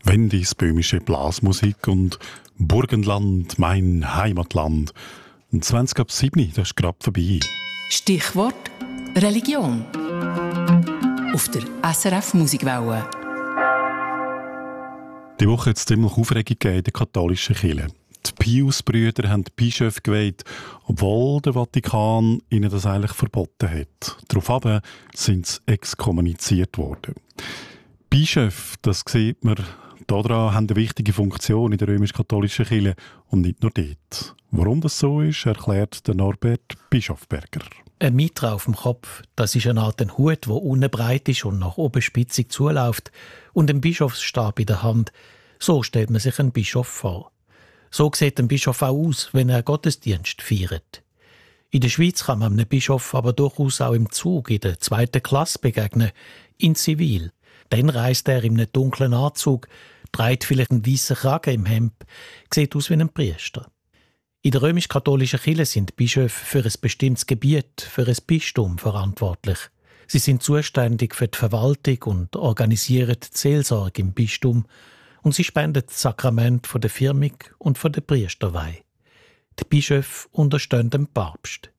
Wendis böhmische Blasmusik und Burgenland, mein Heimatland. Und 20 ab 7, das ist gerade vorbei. Stichwort Religion. Auf der SRF Musikwelle. Die Woche hat es ziemlich Aufregung in der katholischen Kirche. Die Pius-Brüder haben die Bischöfe gewählt, obwohl der Vatikan ihnen das eigentlich verboten hat. Daraufhin sind sie exkommuniziert worden. Bischöfe, das sieht man, daran haben eine wichtige Funktion in der römisch-katholischen Kirche und nicht nur dort. Warum das so ist, erklärt der Norbert Bischofberger. Ein Mitra auf dem Kopf, das ist eine Art Hut, der unten breit ist und nach oben spitzig zuläuft, und ein Bischofsstab in der Hand. So stellt man sich einen Bischof vor. So sieht ein Bischof auch aus, wenn er Gottesdienst feiert. In der Schweiz kann man einem Bischof aber durchaus auch im Zug in der 2. Klasse begegnen, in Zivil. Dann reist er in einem dunklen Anzug, trägt vielleicht einen weißen Kragen im Hemd, sieht aus wie ein Priester. In der römisch-katholischen Kirche sind Bischöfe für ein bestimmtes Gebiet, für ein Bistum verantwortlich. Sie sind zuständig für die Verwaltung und organisieren die Seelsorge im Bistum und sie spenden das Sakrament von der Firmung und von der Priesterweihe. Die Bischöfe unterstehen dem Papst.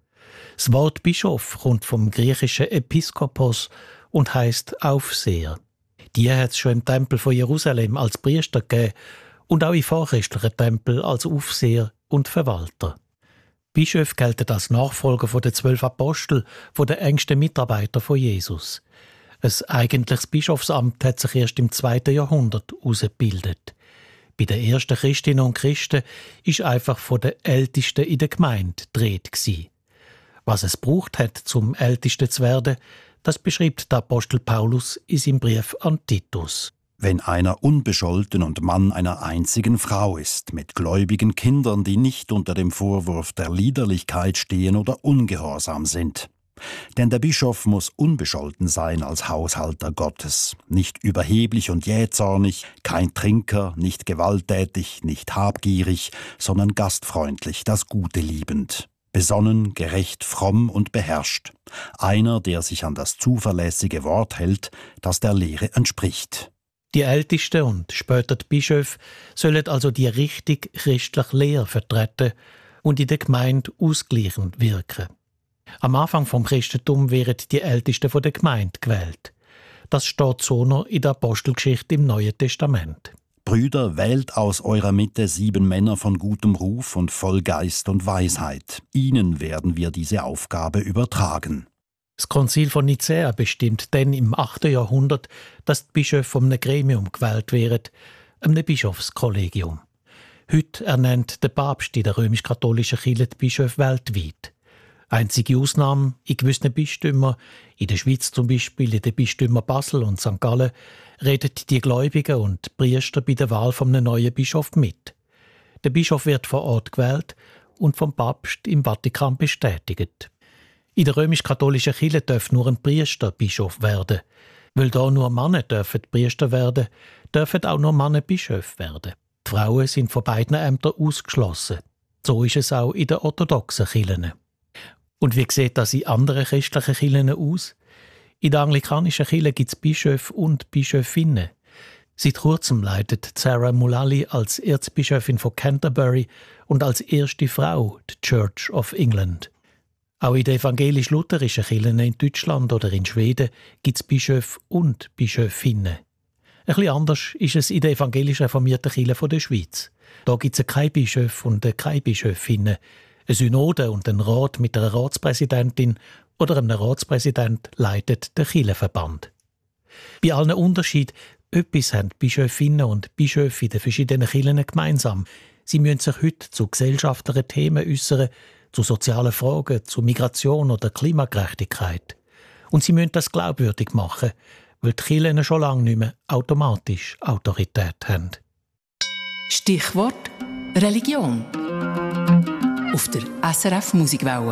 Das Wort Bischof kommt vom griechischen Episkopos und heisst Aufseher. Die hat es schon im Tempel von Jerusalem als Priester gegeben und auch in vorchristlichen Tempeln als Aufseher und Verwalter. Bischöfe gelten als Nachfolger der 12 Apostel, der engsten Mitarbeiter von Jesus. Ein eigentliches Bischofsamt hat sich erst im 2. Jahrhundert herausgebildet. Bei den ersten Christinnen und Christen war einfach von den Ältesten in der Gemeinde die Rede gewesen. Was es braucht hat, zum Ältesten zu werden, das beschreibt der Apostel Paulus in seinem Brief an Titus. Wenn einer unbescholten und Mann einer einzigen Frau ist, mit gläubigen Kindern, die nicht unter dem Vorwurf der Liederlichkeit stehen oder ungehorsam sind. Denn der Bischof muss unbescholten sein als Haushalter Gottes, nicht überheblich und jähzornig, kein Trinker, nicht gewalttätig, nicht habgierig, sondern gastfreundlich, das Gute liebend. Besonnen, gerecht, fromm und beherrscht. Einer, der sich an das zuverlässige Wort hält, das der Lehre entspricht. Die Ältesten und später die Bischöfe sollen also die richtig christliche Lehre vertreten und in der Gemeinde ausgleichend wirken. Am Anfang vom Christentum werden die Ältesten von der Gemeinde gewählt. Das steht so noch in der Apostelgeschichte im Neuen Testament. Brüder, wählt aus eurer Mitte 7 Männer von gutem Ruf und voll Geist und Weisheit. Ihnen werden wir diese Aufgabe übertragen. Das Konzil von Nicäa bestimmt dann im 8. Jahrhundert, dass die Bischöfe von einem Gremium gewählt werden, einem Bischofskollegium. Heute ernennt der Papst in der römisch-katholischen Kirche die Bischöfe weltweit. Einzige Ausnahme in gewissen Bistümern, in der Schweiz zum Beispiel, in den Bistümern Basel und St. Gallen, reden die Gläubigen und die Priester bei der Wahl von einem neuen Bischof mit. Der Bischof wird vor Ort gewählt und vom Papst im Vatikan bestätigt. In der römisch-katholischen Kirche darf nur ein Priester Bischof werden. Weil da nur Männer dürfen Priester werden, dürfen auch nur Männer Bischöfe werden. Die Frauen sind von beiden Ämtern ausgeschlossen. So ist es auch in den orthodoxen Kirchen. Und wie sieht das in anderen christlichen Kirchen aus? In der anglikanischen Kirche gibt es Bischöfe und Bischöfinnen. Seit kurzem leitet Sarah Mullally als Erzbischöfin von Canterbury und als erste Frau die Church of England. Auch in den evangelisch-lutherischen Kirchen in Deutschland oder in Schweden gibt es Bischöfe und Bischöfinnen. Ein bisschen anders ist es in der evangelisch-reformierten Kirche der Schweiz. Da gibt es keine Bischöfe und keine Bischöfinnen, eine Synode und einen Rat mit einer Ratspräsidentin oder einem Ratspräsident leitet der Kirchenverband. Bei allen Unterschieden, etwas haben Bischöfinnen und Bischöfe in den verschiedenen Kirchen gemeinsam. Sie müssen sich heute zu gesellschaftlichen Themen äußern, zu sozialen Fragen, zu Migration oder Klimagerechtigkeit. Und sie müssen das glaubwürdig machen, weil die Kirchen schon lange nicht mehr automatisch Autorität haben. Stichwort Religion. Auf der SRF Musikwelle.